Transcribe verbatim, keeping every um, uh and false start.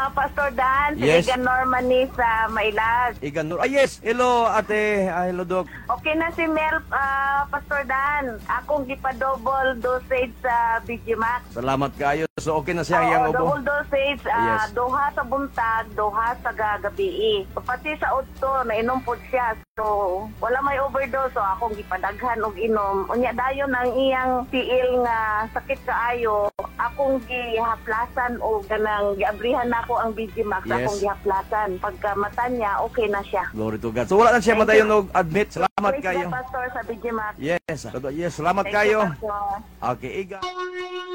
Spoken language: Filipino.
Ah, Pastor Dan, si Yes. Igan Norman ni sa Mailag. Igan Nur. Ah, yes. Hello, ate. Ah, hello, Doc. Okay na si Mel, ah, Pastor Dan. Akong gipa-double dosage sa B G Max. Salamat kayo. So, okay na siya Oo, iyang ubo. double dosage, ah, Yes. duha sa buntag, duha sa gagabi. Pati sa udto, nainom po siya. So, wala may overdose. So, akong gipadaghan og inom. Unya dayon ang iyang tiil nga sakit kaayo. Akong gihaplasan o ganang giabrihan nako ang B G Max. Yes. Akong gihaplasan. Pagka mata niya, okay na siya. Glory to God. So, wala na siya Thank madayon you. og admit. Salamat Praise kayo. the Pastor sa B G Max. Yes. Yes, salamat Thank kayo. you, Pastor. Okay, Igan.